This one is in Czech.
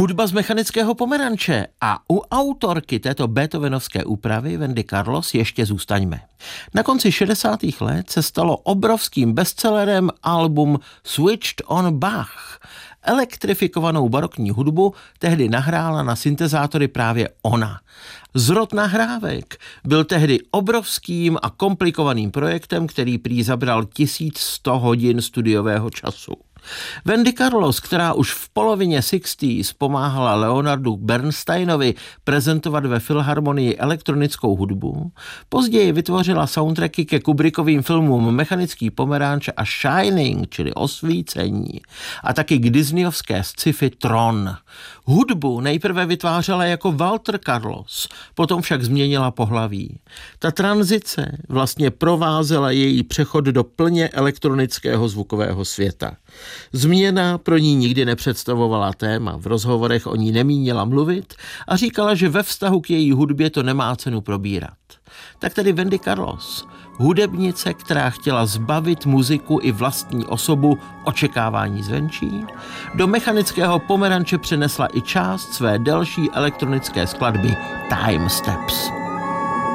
Hudba z Mechanického pomeranče a u autorky této beethovenovské úpravy Wendy Carlos ještě zůstaňme. Na konci 60. let se stalo obrovským bestsellerem album Switched on Bach. Elektrifikovanou barokní hudbu tehdy nahrála na syntezátory právě ona. Zrod nahrávek byl tehdy obrovským a komplikovaným projektem, který prý zabral 1100 hodin studiového času. Wendy Carlos, která už v polovině 60s pomáhala Leonardu Bernsteinovi prezentovat ve Filharmonii elektronickou hudbu, později vytvořila soundtracky ke Kubrickovým filmům Mechanický pomeranč a Shining, čili Osvícení, a taky k disneyovské sci-fi Tron. Hudbu nejprve vytvářela jako Walter Carlos, potom však změnila pohlaví. Ta tranzice vlastně provázela její přechod do plně elektronického zvukového světa. Změna pro ní nikdy nepředstavovala téma, v rozhovorech o ní nemínila mluvit a říkala, že ve vztahu k její hudbě to nemá cenu probírat. Tak tedy Wendy Carlos, hudebnice, která chtěla zbavit muziku i vlastní osobu očekávání zvenčí, do Mechanického pomeranče přenesla i část své delší elektronické skladby Time Steps.